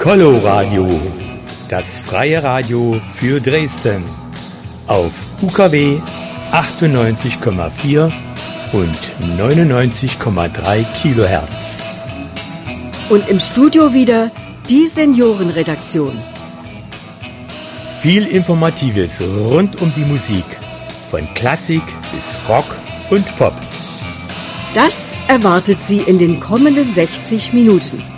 Coloradio, das freie Radio für Dresden auf UKW 98,4 und 99,3 Kilohertz. Und im Studio wieder die Seniorenredaktion. Viel Informatives rund um die Musik, von Klassik bis Rock und Pop. Das erwartet Sie in den kommenden 60 Minuten.